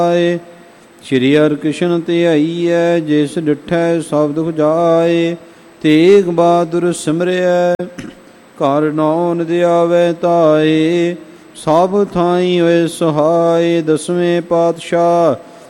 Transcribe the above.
ਸ਼੍ਰੀ ਹਰਿਕ੍ਰਿਸ਼ਨ ਧਿਆਈਐ, ਜਿਸ ਡਿਠੈ ਸਭ ਦੁਖ ਜਾਏ। ਤੇਗ ਬਹਾਦਰ ਸਿਮਰਿਐ, ਘਰ ਨਾਉ ਨਿਦ ਆਵੈ ਤਾਏ। ਸਭ ਥਾਈ ਹੋਏ ਸਹਾਏ, ਦਸਵੇਂ ਪਾਤਸ਼ਾਹ